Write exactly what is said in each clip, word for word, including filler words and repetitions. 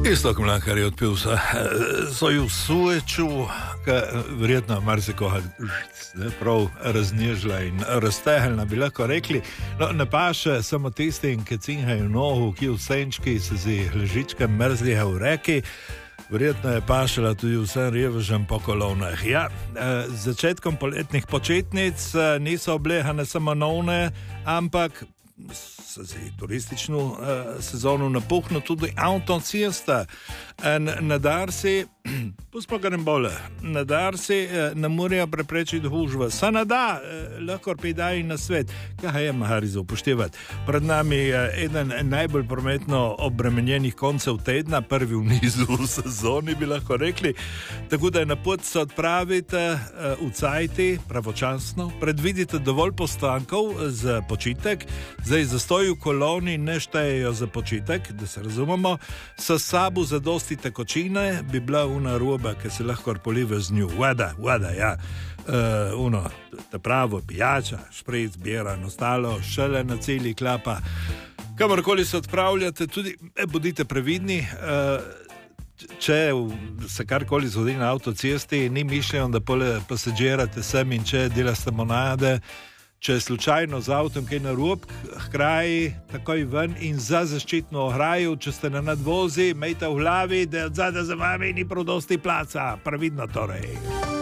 Isto, ko mlankar je odpil se, so ju sueču, ka verjetno marsikoga prav raznežila in razteheljna, bi lahko rekli. No, ne paše samo tistim, ki cinhajo nohu, ki v senčki se zi ležičke mrzliha v reki. Verjetno je pašala tudi vsem revežem po kolonah. Ja, z začetkom poletnih početnic niso oblehane samo novne, ampak se turistično uh, sezono napuhno tudi avtocesta. Na Darsi, pospogarem bolje, na Darsi uh, ne morejo preprečiti hužva. Sa ne da, uh, lahko pejdaji na svet. Kaj je Maharizo upoštevati? Pred nami je uh, eden najbolj prometno obremenjenih koncev tedna, prvi v nizu v sezoni, bi lahko rekli. Tako da je na pot se odpravite uh, v cajti, pravočasno, predvidite dovolj postankov za počitek. Zdaj zastoji v koloni ne štejejo za počitek, da se razumemo, s sabo zadosti tekočine bi bila una roba, ki se lahko polive z njo. Voda, voda, ja. Uh, uno, ta pravo pijača, špric, bjera in ostalo, šele na celi klapa. Kamorkoli se odpravljate, tudi eh, bodite previdni. Uh, Če se karkoli zgodi na avtocesti, ni mišljeno, da pole pasažirate sem in če delate monade. Če je slučajno z avtom kaj narob, hkraj takoj ven in za zaščitno ograjo, če ste na nadvozi, imejte v glavi, da od zadaj za vami ni prav dosti placa. Pravidno torej.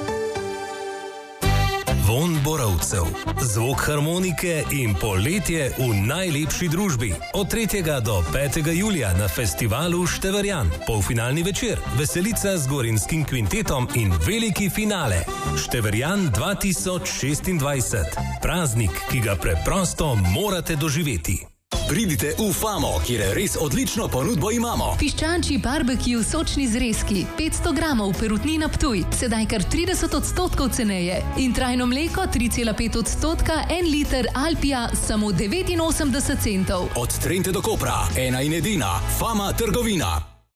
Vonj borovcev, zvok harmonike in poletje v najlepši družbi. Od tretjega do petega julija na festivalu Števerjan. Polfinalni večer, veselica z Gorinskim kvintetom in veliki finale. Števerjan dva tisoč šestindvajset. Praznik, ki ga preprosto morate doživeti. Pridite v Famo, kjer res odlično ponudbo imamo. Piščančji barbecue sočni zrezki, petsto gramov perutnina Ptuj, sedaj kar trideset odstotkov ceneje. In trajno mleko tri cela pet odstotka, en liter Alpija, samo devetinosemdeset centov. Od Trente do Kopra, ena in edina, Fama trgovina.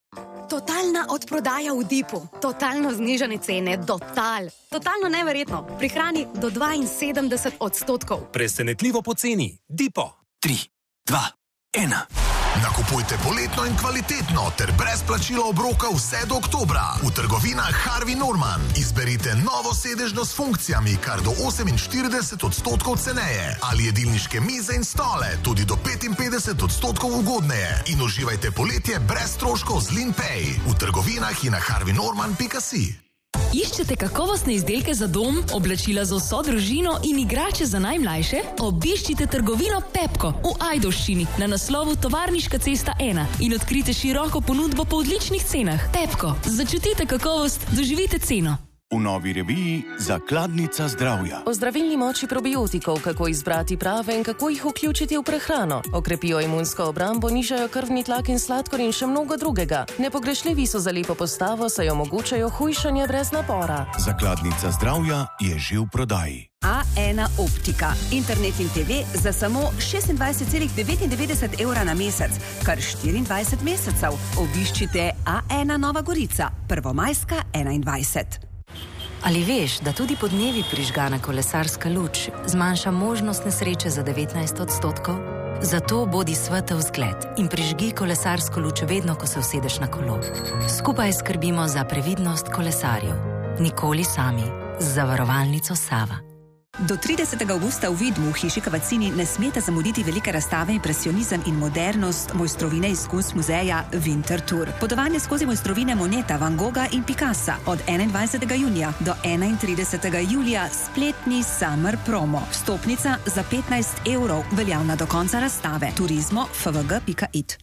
Totalna odprodaja v Dipu, totalno znižane cene, total. Totalno neverjetno, prihrani do dvainsedemdeset odstotkov. Presenetljivo poceni, Dipo. Tri, dva, ena. Nakupujte poletno in kvalitetno ter brez plačila obroka vse do oktobra. V trgovinah Harvey Norman izberite novo sedežno s funkcijami kar do oseminštirideset odstotkov ceneje ali jedilniške mize in stole tudi do petinpetdeset odstotkov ugodneje in uživajte poletje brez stroškov z LinPay v trgovinah in na harvey norman pika si. Iščete kakovostne izdelke za dom, oblačila za vso družino in igrače za najmlajše? Obiščite trgovino Pepko v Ajdovščini na naslovu Tovarniška cesta ena in odkrite široko ponudbo po odličnih cenah. Pepko, začutite kakovost, doživite ceno. V novi reviji Zakladnica zdravja. O zdravilni moči probiotikov, kako izbrati prave in kako jih vključiti v prehrano. Okrepijo imunsko obrambo, nižajo krvni tlak in sladkor in še mnogo drugega. Nepogrešljivi so za lepo postavo, saj omogočajo hujšanje brez napora. Zakladnica zdravja je že v prodaji. A ena optika. Internet in te ve za samo šestindvajset celih devetindevetdeset evra na mesec, kar štiriindvajset mesecev. Obiščite A ena Nova Gorica, prvomajska enaindvajset. Ali veš, da tudi podnevi prižgana kolesarska luč zmanjša možnost nesreče za devetnajst odstotkov? Zato bodi svetel zgled in prižgi kolesarsko luč vedno, ko se usedeš na kolo. Skupaj skrbimo za previdnost kolesarjev. Nikoli sami. Z zavarovalnico Sava. Do tridesetega avgusta v Vidmu v hiši Kavacini ne smete zamuditi velike razstave Impresionizem in modernost mojstrovine iz Kunst muzeja Winter Tour. Potovanje skozi mojstrovine Moneta, Van Gogha in Picassa od enaindvajsetega junija do enaintridesetega julija spletni Summer Promo. Vstopnica za petnajst evrov, veljavna do konca razstave. Turizmo f v g pika it.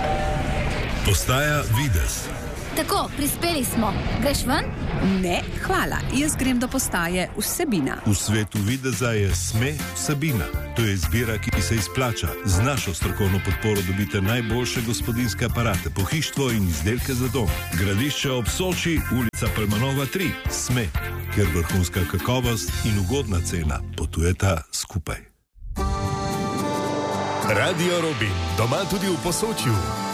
Postaja Videz. Tako, prispeli smo. Greš ven? Ne, hvala. Jaz grem do postaje Vsebina. V svetu videza je Sme Vsebina. To je izbira, ki se izplača. Z našo strokovno podporo dobite najboljše gospodinske aparate, pohištvo in izdelke za dom. Gradišče ob Soči, ulica Palmanova tri. Sme, kjer vrhunska kakovost in ugodna cena potujeta skupaj. Radio Robin, doma tudi v Posočju.